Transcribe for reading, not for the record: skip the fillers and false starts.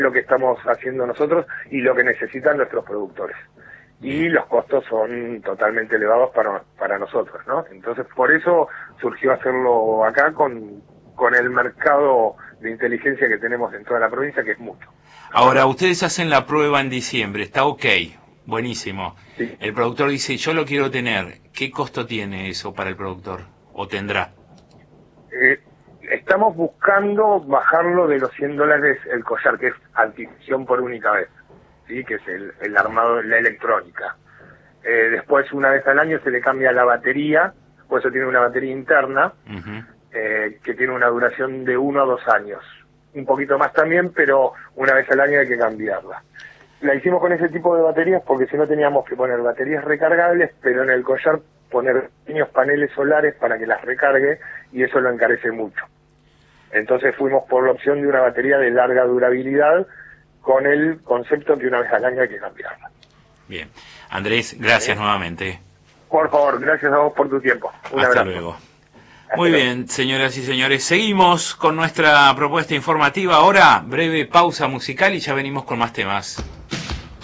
lo que estamos haciendo nosotros y lo que necesitan nuestros productores. Y los costos son totalmente elevados para nosotros, ¿no? Entonces, por eso surgió hacerlo acá con el mercado de inteligencia que tenemos en toda la provincia, que es mucho. Ahora, ustedes hacen la prueba en diciembre, está ok, buenísimo. Sí. El productor dice, yo lo quiero tener. ¿Qué costo tiene eso para el productor? ¿O tendrá? Estamos buscando bajarlo de los $100 el collar, que es adquisición por única vez, ¿sí? Que es el armado, la electrónica. Después, una vez al año, se le cambia la batería, por eso tiene una batería interna, que tiene una duración de 1 a 2 años. Un poquito más también, pero una vez al año hay que cambiarla. La hicimos con ese tipo de baterías porque si no teníamos que poner baterías recargables, pero en el collar poner pequeños paneles solares para que las recargue, y eso lo encarece mucho. Entonces fuimos por la opción de una batería de larga durabilidad, con el concepto que una vez al año hay que cambiarla. Bien. Andrés, gracias nuevamente. Por favor, gracias a vos por tu tiempo. Un Hasta abrazo. luego. Muy bien, señoras y señores, seguimos con nuestra propuesta informativa. Ahora, breve pausa musical y ya venimos con más temas.